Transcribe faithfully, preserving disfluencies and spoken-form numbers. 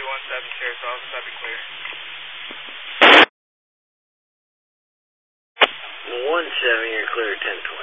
one seven zero, so I'll stop you clear. one seven, you're clear ten twenty.